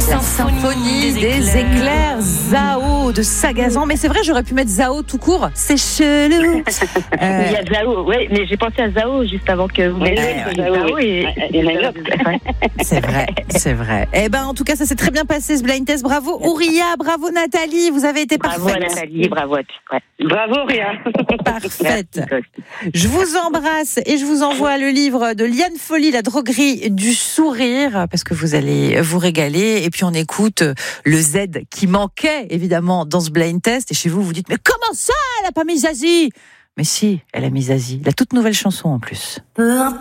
symphonie des éclairs, Zao de Sagazan. Mais c'est vrai, j'aurais pu mettre Zao tout court. C'est chelou. Il y a Zao, oui, mais j'ai pensé à Zao juste avant que vous mettiez Zao et C'est vrai. Eh ben, en tout cas, ça s'est très bien passé ce blind test. Bravo Ouria, bravo Nathalie, vous avez été parfaite. Bravo Nathalie, bravo. Ouais. Bravo Ouria. Parfaite. Je vous embrasse et je vous envoie le livre de Liane Folly, La droguerie du sourire, parce que vous allez vous régaler. Et puis on écoute le Z qui manquait évidemment dans ce blind test. Et chez vous, vous dites, mais comment ça, elle a pas mis Zazie? Mais si, elle a mis Zazie, la toute nouvelle chanson en plus.